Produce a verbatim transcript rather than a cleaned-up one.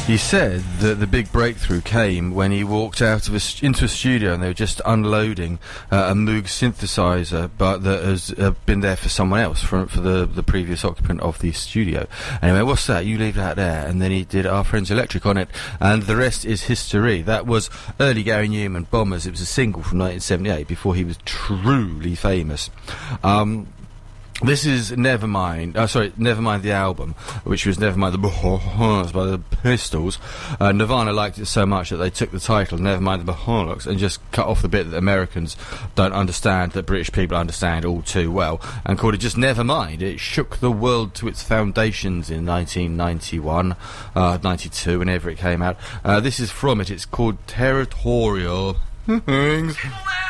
He said that the big breakthrough came when he walked out of a st- into a studio and they were just unloading uh, a Moog synthesizer, but that has uh, been there for someone else, for, for the, the previous occupant of the studio. Anyway, what's that? You leave that there. And then he did Our Friends Electric on it, and the rest is history. That was early Gary Newman, Bombers. It was a single from nineteen seventy-eight before he was truly famous. Um... This is Nevermind, uh, sorry, Nevermind the album, which was Nevermind the Bohemians by the Pistols. Uh, Nirvana liked it so much that they took the title, Nevermind the Bohemians, and just cut off the bit that Americans don't understand, that British people understand all too well, and called it just Nevermind. It shook the world to its foundations in nineteen ninety-one, uh, ninety-two, whenever it came out. Uh, this is from it, it's called Territorial. Things.